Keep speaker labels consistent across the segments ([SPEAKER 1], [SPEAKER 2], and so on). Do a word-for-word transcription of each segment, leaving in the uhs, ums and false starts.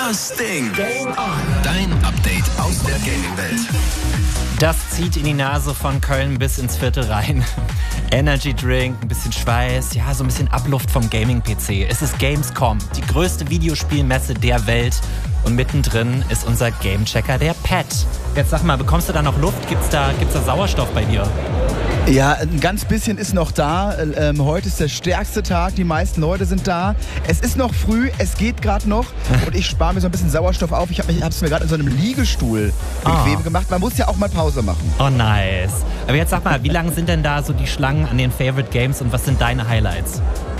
[SPEAKER 1] Das Ding. Game on. Dein Update aus der Gaming-Welt.
[SPEAKER 2] Das zieht in die Nase von Köln bis ins Viertel rein. Energy Drink, ein bisschen Schweiß, ja, so ein bisschen Abluft vom Gaming-P C. Es ist Gamescom, die größte Videospielmesse der Welt. Und mittendrin ist unser Gamechecker, der Pat. Jetzt sag mal, bekommst du da noch Luft? Gibt's da, gibt's da Sauerstoff bei dir?
[SPEAKER 3] Ja, ein ganz bisschen ist noch da. Ähm, heute ist der stärkste Tag, die meisten Leute sind da. Es ist noch früh, es geht gerade noch und ich spare mir so ein bisschen Sauerstoff auf. Ich habe es mir gerade in so einem Liegestuhl bequem oh. gemacht. Man muss ja auch mal Pause machen.
[SPEAKER 2] Oh, nice. Aber jetzt sag mal, wie lang sind denn da so die Schlangen an den Favorite Games und was sind deine Highlights?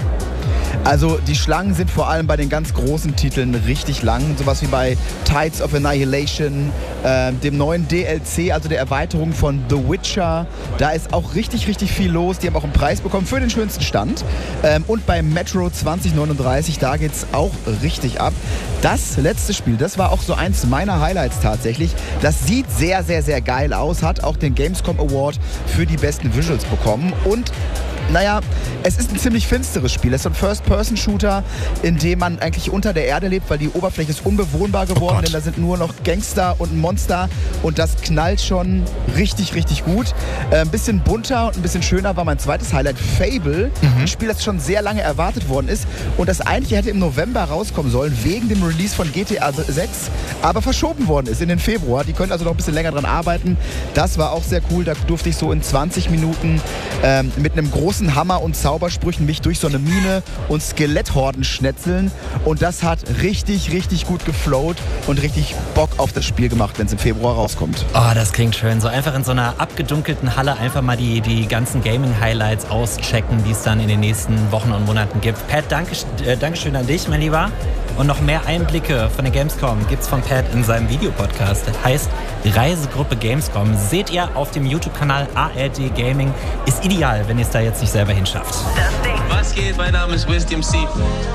[SPEAKER 3] Also die Schlangen sind vor allem bei den ganz großen Titeln richtig lang. Sowas wie bei Tides of Annihilation, äh, dem neuen D L C, also der Erweiterung von The Witcher. Da ist auch richtig, richtig viel los. Die haben auch einen Preis bekommen für den schönsten Stand. Ähm, und bei Metro zwanzig neununddreißig, da geht es auch richtig ab. Das letzte Spiel, das war auch so eins meiner Highlights tatsächlich. Das sieht sehr, sehr, sehr geil aus. Hat auch den Gamescom Award für die besten Visuals bekommen. Und naja, es ist ein ziemlich finsteres Spiel. Es ist ein First-Person-Shooter, in dem man eigentlich unter der Erde lebt, weil die Oberfläche ist unbewohnbar geworden, oh denn da sind nur noch Gangster und Monster und das knallt schon richtig, richtig gut. Äh, ein bisschen bunter und ein bisschen schöner war mein zweites Highlight, Fable. Mhm. Ein Spiel, das schon sehr lange erwartet worden ist und das eigentlich hätte im November rauskommen sollen, wegen dem Release von G T A sechs, aber verschoben worden ist in den Februar. Die können also noch ein bisschen länger dran arbeiten. Das war auch sehr cool. Da durfte ich so in zwanzig Minuten ähm, mit einem großen Hammer und Zaubersprüchen mich durch so eine Mine und Skeletthorden schnetzeln und das hat richtig, richtig gut geflowt und richtig Bock auf das Spiel gemacht, wenn es im Februar rauskommt.
[SPEAKER 2] Oh, das klingt schön. So einfach in so einer abgedunkelten Halle einfach mal die, die ganzen Gaming-Highlights auschecken, die es dann in den nächsten Wochen und Monaten gibt. Pat, danke, äh, Dankeschön an dich, mein Lieber. Und noch mehr Einblicke von der Gamescom gibt's von Pat in seinem Videopodcast. Das heißt Reisegruppe Gamescom. Seht ihr auf dem YouTube-Kanal A R D Gaming. Ist ideal, wenn ihr es da jetzt nicht selber hinschafft.
[SPEAKER 4] Was geht? Mein Name ist Wisdom C.